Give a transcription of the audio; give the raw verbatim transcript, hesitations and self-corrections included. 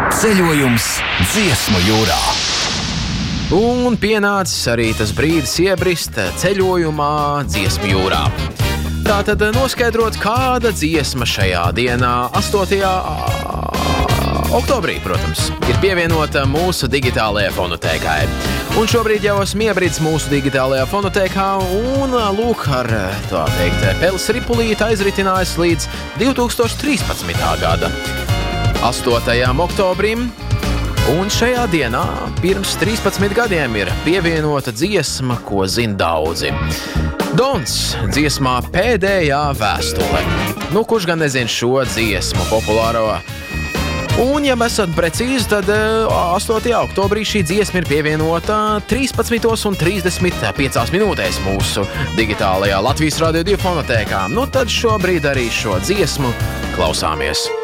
Ceļojums dziesmu jūrā. Un pienācis arī tas brīdis iebrist ceļojumā dziesmu jūrā. Tātad noskaidrot, kāda dziesma šajā dienā, astotajā oktobrī, protams, ir pievienota mūsu digitālajai fonotēkai. Un šobrīd jau esmu iebridis mūsu digitālajā fonotēkā un, lūk, ar, tā teikt, peles ripulīti aizritinājis līdz divi tūkstoši trīspadsmitā gada astotajam oktobrim. Un šajā dienā pirms trīspadsmit gadiem ir pievienota dziesma, ko zina daudzi. Dons dziesmā Pēdējā vēstule. Nu, kurš gan nezina šo dziesmu populāro? Un, ja mēs esam precīzi, tad astotajā oktobrī šī dziesma ir pievienota trīspadsmitos un trīsdesmit piecās minūtēs mūsu digitālajā Latvijas Radio divi fonotēkā. Nu, tad šobrīd arī šo dziesmu klausāmies.